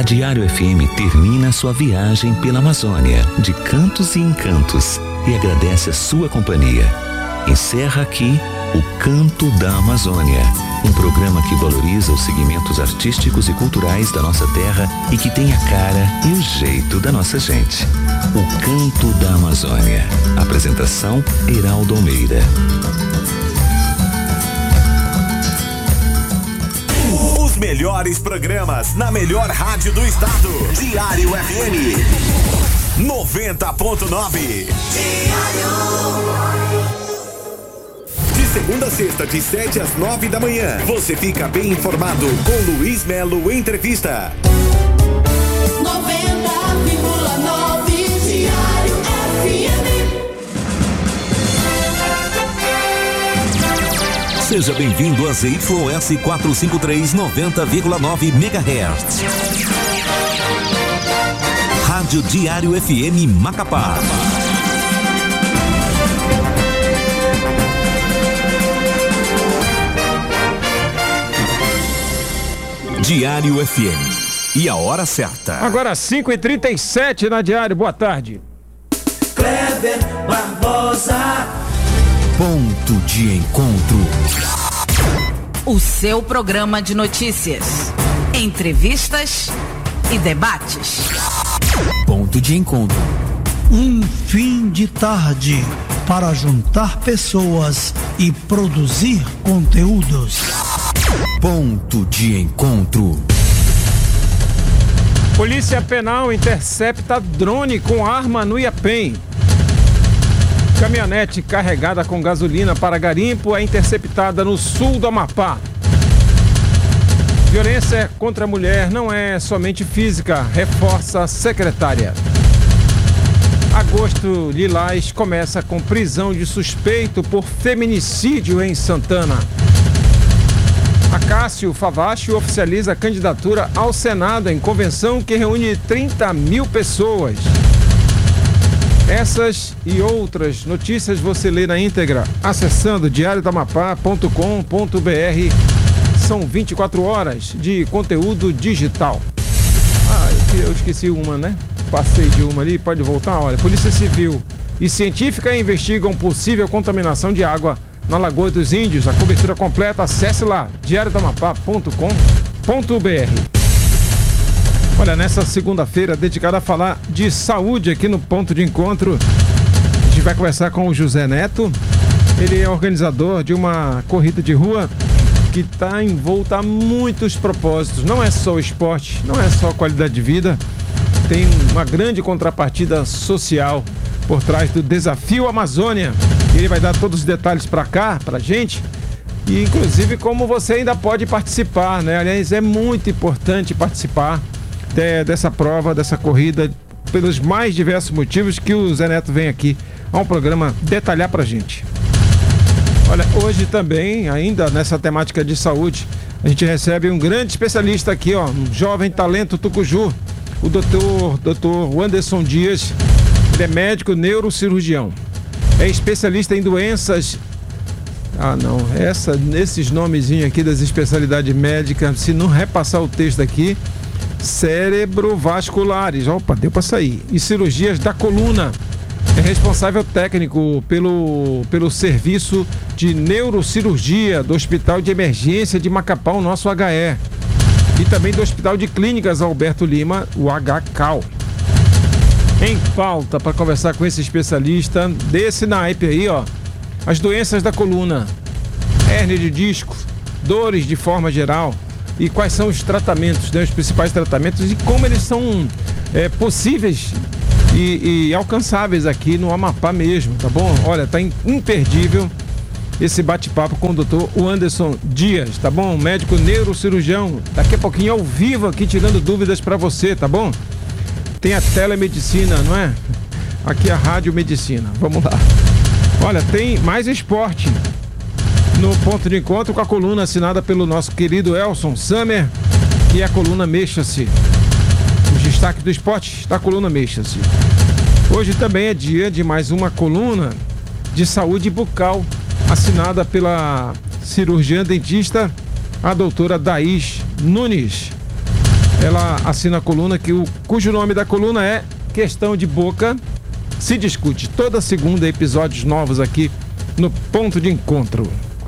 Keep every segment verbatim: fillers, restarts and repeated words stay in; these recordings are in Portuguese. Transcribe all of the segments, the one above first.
Diário F M termina sua viagem pela Amazônia, de cantos e encantos, e agradece a sua companhia. Encerra aqui o Canto da Amazônia, um programa que valoriza os segmentos artísticos e culturais da nossa terra e que tem a cara e o jeito da nossa gente. O Canto da Amazônia. Apresentação: Heraldo Almeida. Os melhores programas na melhor rádio do estado. Diário F M noventa ponto nove. De segunda a sexta, de sete às nove da manhã, você fica bem informado com Luiz Melo Entrevista. noventa vírgula nove Diário F M. Seja bem-vindo a Z Y S quatrocentos e cinquenta e três, noventa vírgula nove megahertz. Rádio Diário F M Macapá. Diário F M. E a hora certa. Agora cinco e trinta e sete na Diário. Boa tarde. Kleber Barbosa. Ponto de encontro. O seu programa de notícias, entrevistas e debates. Ponto de encontro. Um fim de tarde para juntar pessoas e produzir conteúdos. Ponto de encontro. Polícia Penal intercepta drone com arma no Iapém. Caminhonete carregada com gasolina para garimpo é interceptada no sul do Amapá. Violência contra a mulher não é somente física, reforça a secretária. Agosto Lilás começa com prisão de suspeito por feminicídio em Santana. Acácio Favacho oficializa a candidatura ao Senado em convenção que reúne trinta mil pessoas. Essas e outras notícias você lê na íntegra acessando diário do amapá ponto com ponto b r. São vinte e quatro horas de conteúdo digital. Ah, eu esqueci uma, né? Passei de uma ali, pode voltar. Olha, Polícia Civil e científica investigam possível contaminação de água na Lagoa dos Índios. A cobertura completa, acesse lá, diário do amapá ponto com ponto b r. Olha, nessa segunda-feira, dedicada a falar de saúde aqui no Ponto de Encontro, a gente vai conversar com o José Neto. Ele é organizador de uma corrida de rua que está envolta a muitos propósitos. Não é só o esporte, não é só a qualidade de vida, tem uma grande contrapartida social por trás do Desafio Amazônia. Ele vai dar todos os detalhes para cá, para a gente, e inclusive como você ainda pode participar, né? Aliás, é muito importante participar de, dessa prova, dessa corrida, pelos mais diversos motivos que o Zé Neto vem aqui a um programa detalhar para a gente. Olha, hoje também, ainda nessa temática de saúde, a gente recebe um grande especialista aqui, ó, um jovem talento tucuju, o doutor, doutor Anderson Dias. Ele é médico neurocirurgião. É especialista em doenças... Ah, não. Essa, esses nomezinhos aqui das especialidades médicas, se não repassar o texto aqui, cerebrovasculares. Opa, deu para sair. E cirurgias da coluna. É responsável técnico pelo, pelo serviço de neurocirurgia do Hospital de Emergência de Macapá, o nosso H E. E também do Hospital de Clínicas Alberto Lima, o H C A L. Em pauta para conversar com esse especialista desse naipe aí, ó, as doenças da coluna, hérnia de disco, dores de forma geral e quais são os tratamentos, né, os principais tratamentos e como eles são é, possíveis e, e alcançáveis aqui no Amapá mesmo, tá bom? Olha, tá imperdível esse bate-papo com o doutor Anderson Dias, tá bom? Médico neurocirurgião, daqui a pouquinho ao vivo aqui tirando dúvidas para você, tá bom? Tem a telemedicina, não é? Aqui a radiomedicina. Vamos lá. Olha, tem mais esporte no Ponto de Encontro com a coluna assinada pelo nosso querido Elson Summer, que é a coluna Mexa-se. Os destaques do esporte da coluna Mexa-se. Hoje também é dia de mais uma coluna de saúde bucal, assinada pela cirurgiã dentista, a doutora Daís Nunes. ela assina a coluna que o, cujo nome da coluna é Questão de Boca se Discute. Toda segunda, episódios novos aqui no Ponto de Encontro.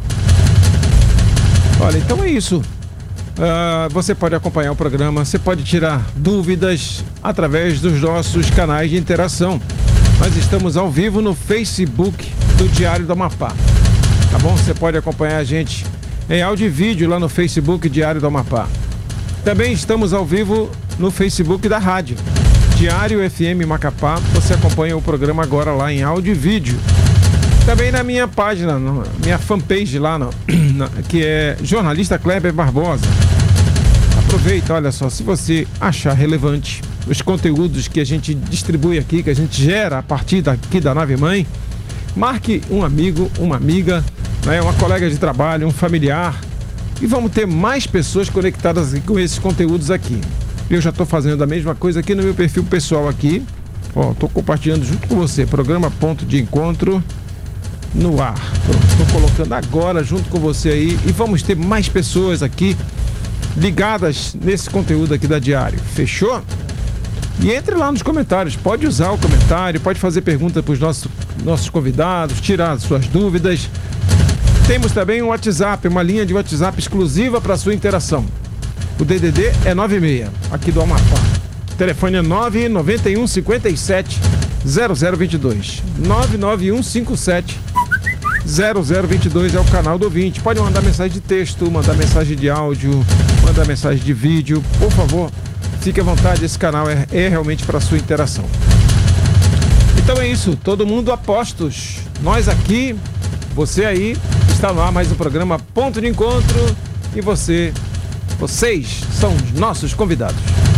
Olha, então é isso. Uh, você pode acompanhar o programa, você pode tirar dúvidas através dos nossos canais de interação. Nós estamos ao vivo no Facebook do Diário do Amapá. Tá bom? Você pode acompanhar a gente em áudio e vídeo lá no Facebook Diário do Amapá. Também estamos ao vivo no Facebook da rádio Diário F M Macapá. Você acompanha o programa agora lá em áudio e vídeo. Também na minha página, na minha fanpage lá, no, na, que é Jornalista Kleber Barbosa. Aproveita, olha só, se você achar relevante os conteúdos que a gente distribui aqui, que a gente gera a partir daqui da nave mãe, marque um amigo, uma amiga, né, uma colega de trabalho, um familiar, e vamos ter mais pessoas conectadas com esses conteúdos aqui. Eu já estou fazendo a mesma coisa aqui no meu perfil pessoal aqui. Ó, estou compartilhando junto com você, programa Ponto de Encontro no ar. Estou colocando agora junto com você aí e vamos ter mais pessoas aqui ligadas nesse conteúdo aqui da Diário. Fechou? E entre lá nos comentários, pode usar o comentário, pode fazer pergunta para os nossos, nossos convidados, tirar suas dúvidas. Temos também um WhatsApp, uma linha de WhatsApp exclusiva para sua interação. O D D D é nove seis, aqui do Amapá. O telefone é nove nove um cinco sete zero zero dois dois. nove nove um cinco sete zero zero dois dois é o canal do ouvinte. Pode mandar mensagem de texto, mandar mensagem de áudio, mandar mensagem de vídeo. Por favor, fique à vontade, esse canal é, é realmente para sua interação. Então é isso, todo mundo a postos. Nós aqui, você aí, está no ar mais um programa Ponto de Encontro e você, vocês são os nossos convidados.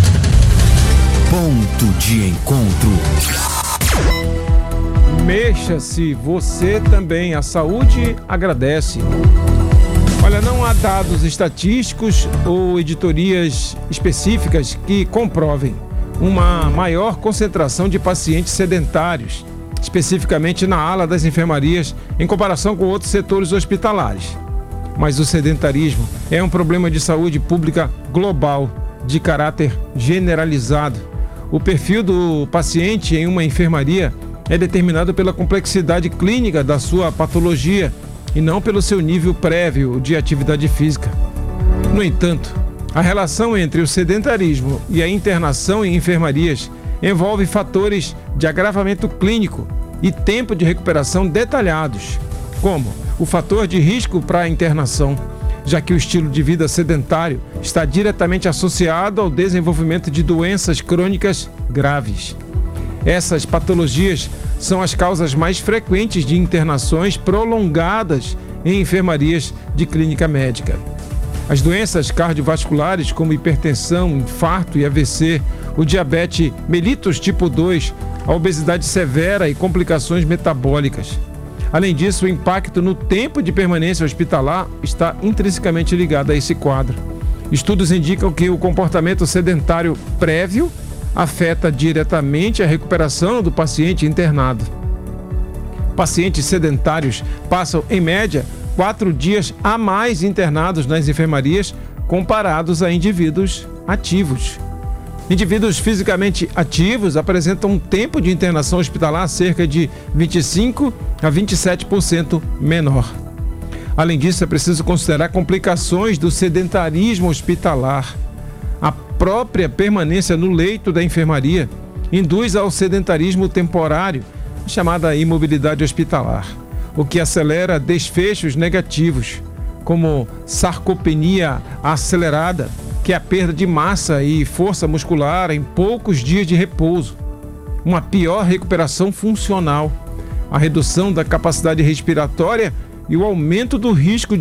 Ponto de Encontro. Mexa-se, você também, a saúde agradece. Olha, não há dados estatísticos ou editorias específicas que comprovem uma maior concentração de pacientes sedentários, especificamente na ala das enfermarias, em comparação com outros setores hospitalares. Mas o sedentarismo é um problema de saúde pública global, de caráter generalizado. O perfil do paciente em uma enfermaria é determinado pela complexidade clínica da sua patologia e não pelo seu nível prévio de atividade física. No entanto, a relação entre o sedentarismo e a internação em enfermarias envolve fatores de agravamento clínico e tempo de recuperação detalhados, como o fator de risco para a internação, já que o estilo de vida sedentário está diretamente associado ao desenvolvimento de doenças crônicas graves. Essas patologias são as causas mais frequentes de internações prolongadas em enfermarias de clínica médica. As doenças cardiovasculares, como hipertensão, infarto e A V C, o diabetes mellitus tipo dois, a obesidade severa e complicações metabólicas. Além disso, o impacto no tempo de permanência hospitalar está intrinsecamente ligado a esse quadro. Estudos indicam que o comportamento sedentário prévio afeta diretamente a recuperação do paciente internado. Pacientes sedentários passam, em média, quatro dias a mais internados nas enfermarias comparados a indivíduos ativos. Indivíduos fisicamente ativos apresentam um tempo de internação hospitalar cerca de vinte e cinco a vinte e sete por cento menor. Além disso, é preciso considerar complicações do sedentarismo hospitalar. A própria permanência no leito da enfermaria induz ao sedentarismo temporário, chamada imobilidade hospitalar, o que acelera desfechos negativos, como sarcopenia acelerada, que é a perda de massa e força muscular em poucos dias de repouso, uma pior recuperação funcional, a redução da capacidade respiratória e o aumento do risco de